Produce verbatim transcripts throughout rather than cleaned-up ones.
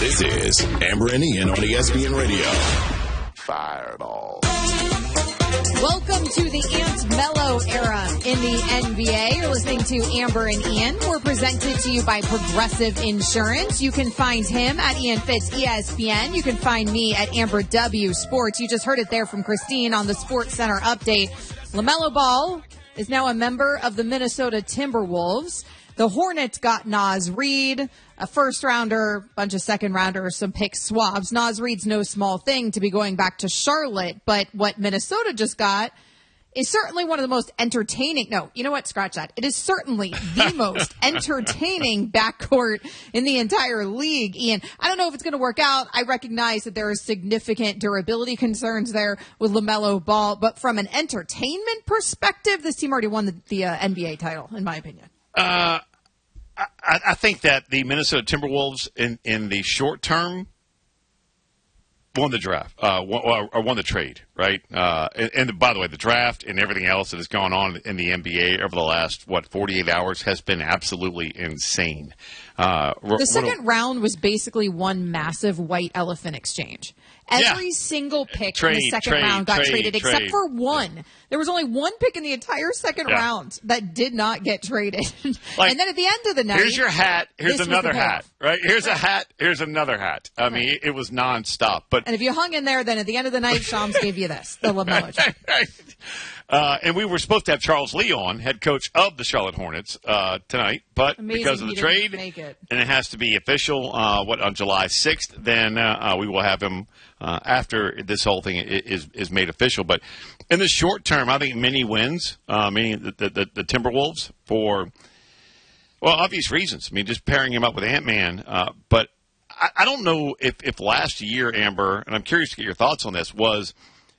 This is Amber and Ian on E S P N Radio. Fireball. Welcome to the Ant Mello era in the N B A. You're listening to Amber and Ian. We're presented to you by Progressive Insurance. You can find him at Ian Fitz E S P N. You can find me at Amber W Sports. You just heard it there from Christine on the Sports Center update. LaMelo Ball is now a member of the Minnesota Timberwolves. The Hornets got Naz Reid, a first-rounder, bunch of second-rounders, some pick swaps. Naz Reid's no small thing to be going back to Charlotte, but what Minnesota just got is certainly one of the most entertaining. No, you know what? Scratch that. It is certainly the most entertaining backcourt in the entire league, Ian. I don't know if it's going to work out. I recognize that there are significant durability concerns there with LaMelo Ball, but from an entertainment perspective, this team already won the, the uh, N B A title, in my opinion. Uh, I, I think that the Minnesota Timberwolves in, in the short term won the draft, uh, won, or won the trade, right? Uh, and, and by the way, the draft and everything else that has gone on in the N B A over the last, what, forty-eight hours has been absolutely insane. Uh, the second round was basically one massive white elephant exchange. Every yeah. single pick trade, in the second trade, round got trade, traded, trade. except for one. There was only one pick in the entire second yeah. round that did not get traded. Like, and then at the end of the night, here's your hat. Here's another hat. Right? Here's right. a hat. Here's another hat. I right. mean, it was nonstop. But and if you hung in there, then at the end of the night, Shams gave you this, the LaMelo trade. Uh, and we were supposed to have Charles Lee on, head coach of the Charlotte Hornets, uh, tonight, but Amazing because of the trade, it. and it has to be official, uh, what on July sixth, then uh, uh, we will have him uh, after this whole thing is is made official. But in the short term, I think many wins, uh, meaning the, the, the Timberwolves for well obvious reasons. I mean, just pairing him up with Ant-Man, uh, but I, I don't know if if last year, Amber, and I'm curious to get your thoughts on this, was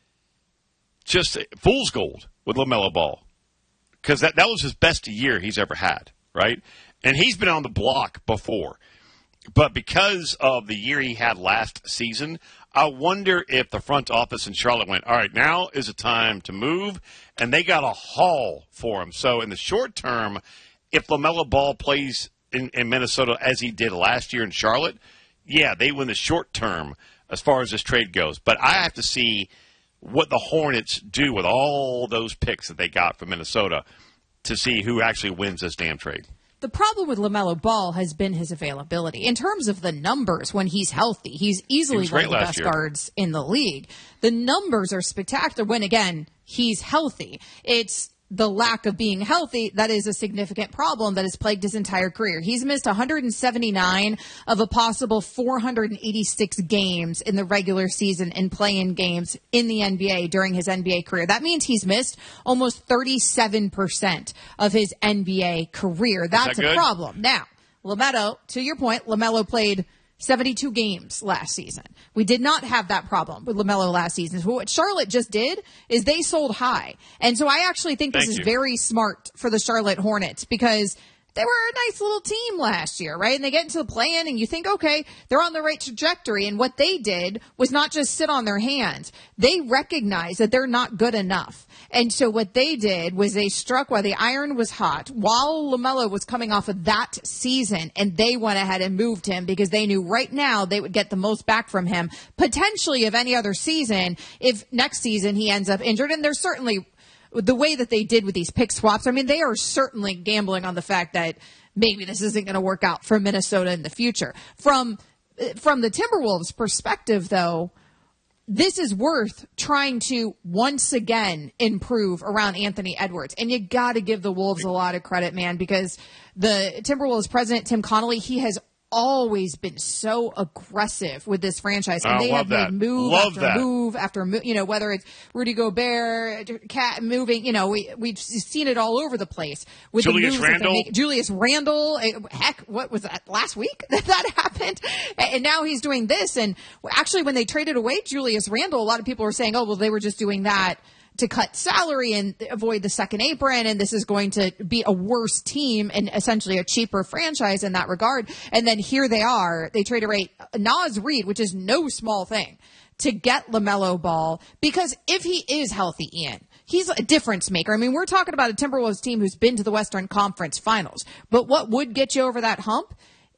just fool's gold with LaMelo Ball, because that, that was his best year he's ever had, right? And he's been on the block before. But because of the year he had last season, I wonder if the front office in Charlotte went, all right, now is the time to move, and they got a haul for him. So in the short term, if LaMelo Ball plays in, in Minnesota as he did last year in Charlotte, yeah, they win the short term as far as this trade goes. But I have to see what the Hornets do with all those picks that they got from Minnesota to see who actually wins this damn trade. The problem with LaMelo Ball has been his availability. In terms of the numbers, when he's healthy, he's easily he one of the best year. guards in the league. The numbers are spectacular when, again, he's healthy. It's the lack of being healthy that is a significant problem that has plagued his entire career. He's missed one hundred seventy-nine of a possible four hundred eighty-six games in the regular season and play-in games in the N B A during his N B A career. That means he's missed almost thirty-seven percent of his N B A career. That's that a good? problem. Now, LaMelo, to your point, LaMelo played seventy-two games last season. We did not have that problem with LaMelo last season. So what Charlotte just did is they sold high. And so I actually think this Thank is you. very smart for the Charlotte Hornets because they were a nice little team last year, right? And they get into the play-in and you think, okay, they're on the right trajectory. And what they did was not just sit on their hands. They recognized that they're not good enough. And so what they did was they struck while the iron was hot, while LaMelo was coming off of that season, and they went ahead and moved him because they knew right now they would get the most back from him, potentially of any other season, if next season he ends up injured. And there's certainly the way that they did with these pick swaps, I mean, they are certainly gambling on the fact that maybe this isn't going to work out for Minnesota in the future. From from the Timberwolves' perspective, though, this is worth trying to once again improve around Anthony Edwards. And you got to give the Wolves a lot of credit, man, because the Timberwolves president, Tim Connolly, he has always been so aggressive with this franchise, and I they have that. made move love after that. move after move. You know, whether it's Rudy Gobert, Cat moving. You know, we we've seen it all over the place with Julius the moves Randle. that they make. Julius Randle. Heck, what was that last week that that happened? And now he's doing this. And actually, when they traded away Julius Randle, a lot of people were saying, "Oh, well, they were just doing that to cut salary and avoid the second apron, and this is going to be a worse team and essentially a cheaper franchise in that regard." And then here they are. They trade away Naz Reid, which is no small thing, to get LaMelo Ball, because if he is healthy, Ian, he's a difference maker. I mean, we're talking about a Timberwolves team who's been to the Western Conference Finals, but what would get you over that hump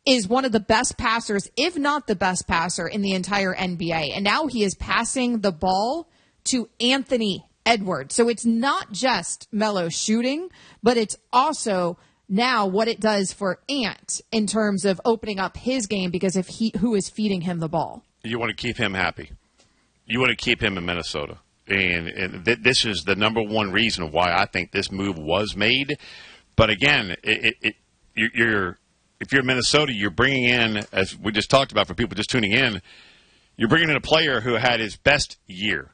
is one of the best passers, if not the best passer in the entire N B A. And now he is passing the ball to Anthony Edwards. So it's not just Melo shooting, but it's also now what it does for Ant in terms of opening up his game because of he, who is feeding him the ball. You want to keep him happy. You want to keep him in Minnesota. And, and th- this is the number one reason why I think this move was made. But again, it, it, it, you're if you're Minnesota, you're bringing in, as we just talked about for people just tuning in, you're bringing in a player who had his best year.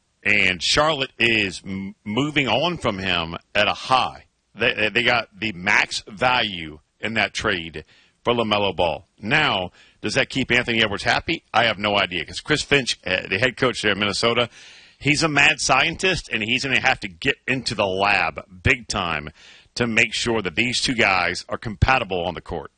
And Charlotte is m- moving on from him at a high. They, they got the max value in that trade for LaMelo Ball. Now, does that keep Anthony Edwards happy? I have no idea. Because Chris Finch, uh, the head coach there in Minnesota, he's a mad scientist, and he's going to have to get into the lab big time to make sure that these two guys are compatible on the court.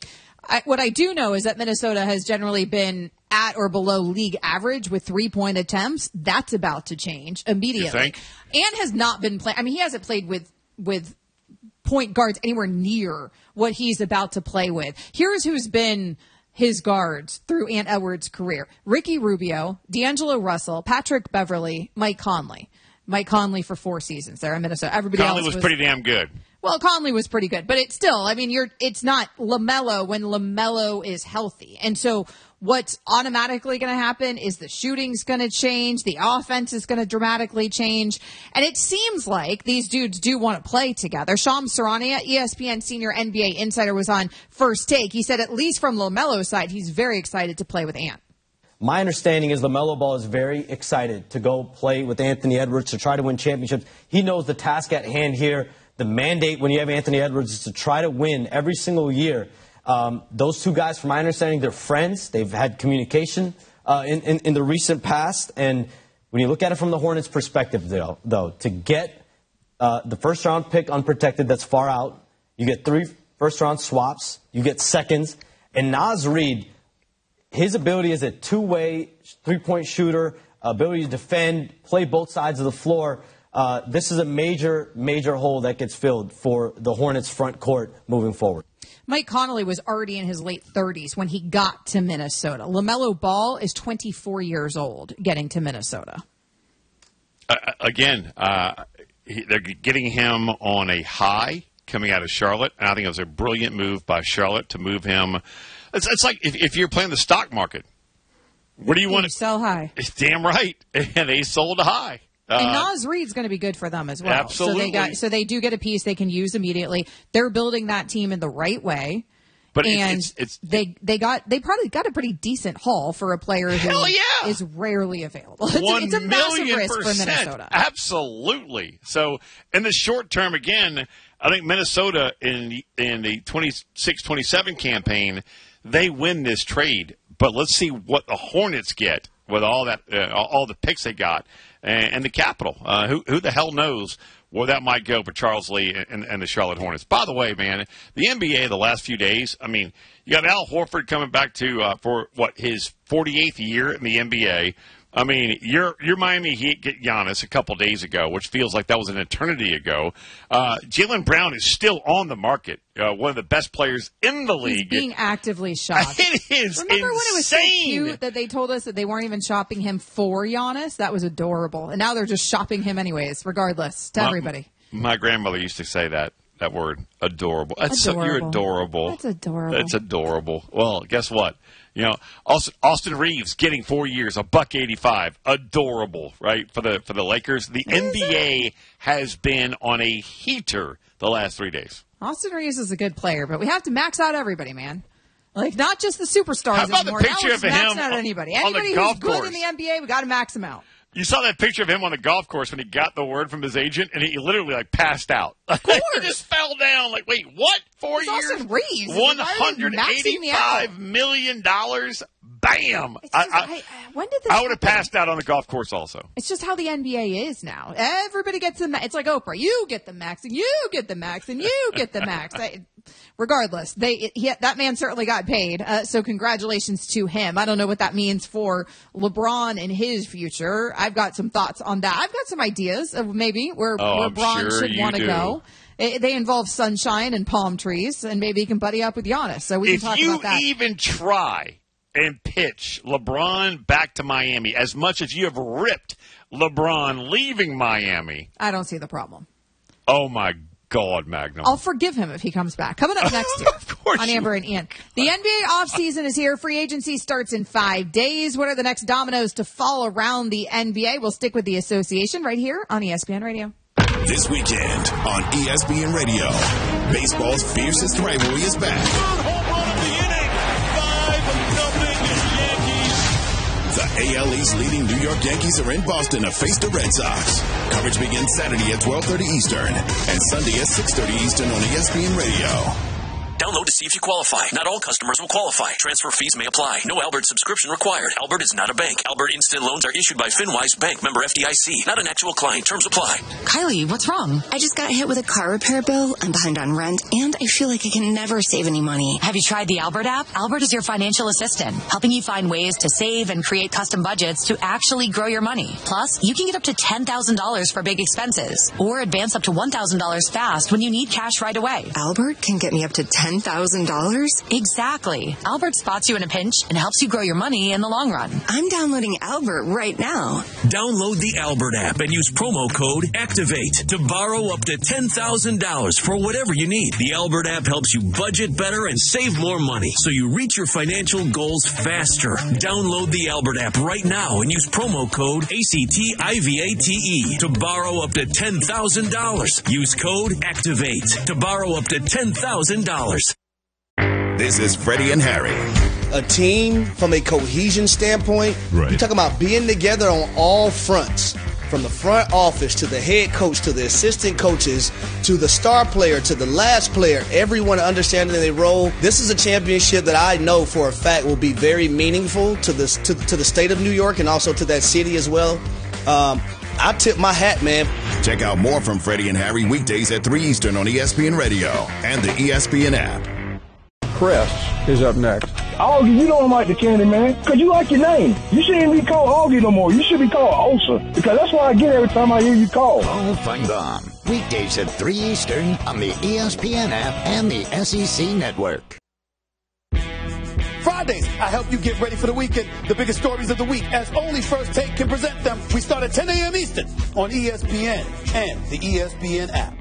I, what I do know is that Minnesota has generally been at or below league average with three-point attempts. That's about to change immediately. You think? And has not been playing. I mean, he hasn't played with with point guards anywhere near what he's about to play with. Here's who's been his guards through Ant Edwards' career. Ricky Rubio, D'Angelo Russell, Patrick Beverly, Mike Conley. Mike Conley for four seasons there in Minnesota. Everybody Conley else was, was pretty damn good. Well, Conley was pretty good, but it's still, I mean, you're, it's not LaMelo when LaMelo is healthy. And so what's automatically going to happen is the shooting's going to change. The offense is going to dramatically change. And it seems like these dudes do want to play together. Shams Charania, E S P N senior N B A insider, was on First Take. He said at least from LaMelo's side, he's very excited to play with Ant. My understanding is LaMelo Ball is very excited to go play with Anthony Edwards to try to win championships. He knows the task at hand here. The mandate when you have Anthony Edwards is to try to win every single year. Um, those two guys, from my understanding, they're friends. They've had communication uh, in, in, in the recent past. And when you look at it from the Hornets' perspective, though, though to get uh, the first-round pick unprotected that's far out, you get three first-round swaps, you get seconds, and Naz Reid, his ability as a two-way three-point shooter, ability to defend, play both sides of the floor, Uh, this is a major, major hole that gets filled for the Hornets' front court moving forward. Mike Conley was already in his late thirties when he got to Minnesota. LaMelo Ball is twenty-four years old getting to Minnesota. Uh, again, uh, he, they're getting him on a high coming out of Charlotte, and I think it was a brilliant move by Charlotte to move him. It's, it's like if, if you're playing the stock market. What do you you want to sell high? It's damn right. And they sold high. Uh, And Naz Reid's going to be good for them as well. Absolutely. So they got, so they do get a piece they can use immediately. They're building that team in the right way. But and it's, it's, they they got they probably got a pretty decent haul for a player who Hell yeah. is rarely available. It's, One a, it's a massive million risk percent. for Minnesota. Absolutely. So in the short term, again, I think Minnesota in in the twenty-six twenty-seven campaign, they win this trade. But let's see what the Hornets get with all that uh, all the picks they got and, and the capital. Uh, who who the hell knows where that might go for Charles Lee and, and the Charlotte Hornets. By the way, man, the N B A the last few days, I mean, you got Al Horford coming back to uh, for, what, his forty-eighth year in the N B A. I mean, your your Miami Heat get Giannis a couple days ago, which feels like that was an eternity ago. Uh, Jaylen Brown is still on the market, uh, one of the best players in the league. He's being actively shopped. It is Remember insane. when it was so cute that they told us that they weren't even shopping him for Giannis? That was adorable. And now they're just shopping him anyways, regardless, to my, everybody. My grandmother used to say that. That word, adorable. That's adorable. So, you're adorable. That's adorable. That's adorable. Well, guess what? You know, Austin, Austin Reeves getting four years, a buck eighty-five, adorable, right? For the for the Lakers, the N B A has been on a heater the last three days. Austin Reeves is a good player, but we have to max out everybody, man. Like not just the superstars How about anymore. the picture now of we're him maxing out anybody. on the Anybody golf who's good course? in the N B A, we got to max them out. You saw that picture of him on the golf course when he got the word from his agent, and he literally like passed out. Of course, he just fell down. Like, wait, what? Four it's years? Austin Reeves. One hundred eighty-five million dollars bam! It's I, just, I, I, when did this I would have happen? passed out on the golf course also. It's just how the N B A is now. Everybody gets the max. It's like Oprah. You get the max, and you get the max, and you get the max. I, regardless, they he, that man certainly got paid. Uh, so congratulations to him. I don't know what that means for LeBron and his future. I've got some thoughts on that. I've got some ideas of maybe where, Oh, where I'm LeBron sure should you want to do. go. It, they involve sunshine and palm trees, and maybe he can buddy up with Giannis. So we If can talk you about that. even try and pitch LeBron back to Miami, as much as you have ripped LeBron leaving Miami, I don't see the problem. oh my God, Magnum. I'll forgive him if he comes back. Coming up next year Of course on you Amber and Ian. The N B A offseason is here. Free agency starts in five days. What are the next dominoes to fall around the N B A? We'll stick with the association right here on E S P N Radio. This weekend on E S P N Radio, baseball's fiercest rivalry is back. The A L East leading New York Yankees are in Boston to face the Red Sox. Coverage begins Saturday at twelve thirty Eastern and Sunday at six thirty Eastern on E S P N Radio. Download to see if you qualify. Not all customers will qualify. Transfer fees may apply. No Albert subscription required. Albert is not a bank. Albert Instant Loans are issued by FinWise Bank, member F D I C. Not an actual client. Terms apply. Kylie, what's wrong? I just got hit with a car repair bill. I'm behind on rent, and I feel like I can never save any money. Have you tried the Albert app? Albert is your financial assistant, helping you find ways to save and create custom budgets to actually grow your money. Plus, you can get up to ten thousand dollars for big expenses, or advance up to one thousand dollars fast when you need cash right away. Albert can get me up to ten thousand dollars? Exactly. Albert spots you in a pinch and helps you grow your money in the long run. I'm downloading Albert right now. Download the Albert app and use promo code ACTIVATE to borrow up to ten thousand dollars for whatever you need. The Albert app helps you budget better and save more money so you reach your financial goals faster. Download the Albert app right now and use promo code ACTIVATE to borrow up to ten thousand dollars. Use code ACTIVATE to borrow up to ten thousand dollars. This is Freddie and Harry. A team from a cohesion standpoint, Right. you're talking about being together on all fronts, from the front office to the head coach to the assistant coaches to the star player to the last player, everyone understanding their role. This is a championship that I know for a fact will be very meaningful to the to, to the state of New York and also to that city as well. Um, I tip my hat, man. Check out more from Freddie and Harry weekdays at three Eastern on E S P N Radio and the E S P N app. Chris is up next. Augie, you don't like the candy man because you like your name. You shouldn't be called Augie no more. You should be called Osa because that's what I get every time I hear you call. All fun gone. Weekdays at three Eastern on the E S P N app and the S E C network. Fridays, I help you get ready for the weekend. The biggest stories of the week, as only First Take can present them. We start at ten a.m. Eastern on E S P N and the E S P N app.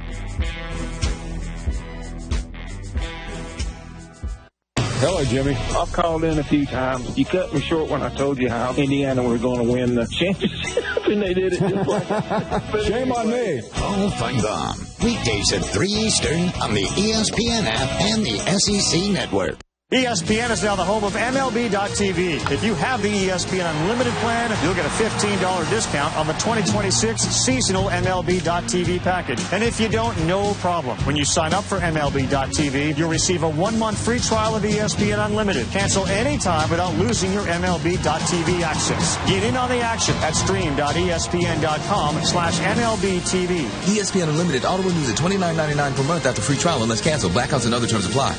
Hello, Jimmy. I've called in a few times. You cut me short when I told you how Indiana was going to win the championship, and they did it just like that. Shame on me. All fun gone. Weekdays at three Eastern on the E S P N app and the S E C network. E S P N is now the home of M L B dot T V. If you have the E S P N Unlimited plan, you'll get a fifteen dollars discount on the twenty twenty-six seasonal M L B dot T V package. And if you don't, no problem. When you sign up for M L B dot T V, you'll receive a one-month free trial of E S P N Unlimited. Cancel anytime without losing your M L B dot T V access. Get in on the action at stream dot E S P N dot com slash M L B T V. E S P N Unlimited auto renews at twenty-nine ninety-nine per month after free trial unless canceled. Blackouts and other terms apply.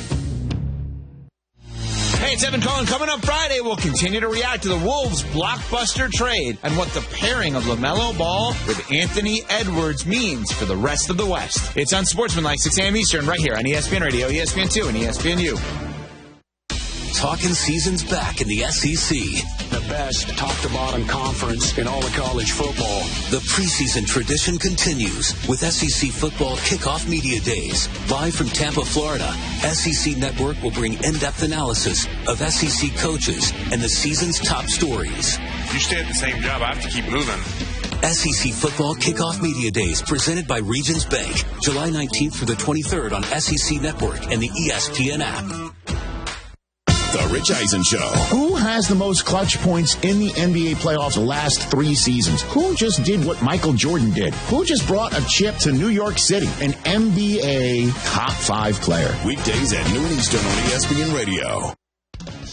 Hey, it's Evan Cohen. Coming up Friday, we'll continue to react to the Wolves' blockbuster trade and what the pairing of LaMelo Ball with Anthony Edwards means for the rest of the West. It's Unsportsmanlike, six a.m. Eastern, right here on E S P N Radio, E S P N two, and E S P N U. Talking season's back in the S E C. The best top-to-bottom conference in all of college football. The preseason tradition continues with S E C Football Kickoff Media Days. Live from Tampa, Florida, S E C Network will bring in-depth analysis of S E C coaches and the season's top stories. If you stay at the same job, I have to keep moving. S E C Football Kickoff Media Days presented by Regions Bank, July nineteenth through the twenty-third on S E C Network and the E S P N app. The Rich Eisen Show. Who has the most clutch points in the N B A playoffs the last three seasons? Who just did what Michael Jordan did? Who just brought a chip to New York City? An N B A top five player. Weekdays at noon Eastern on E S P N Radio.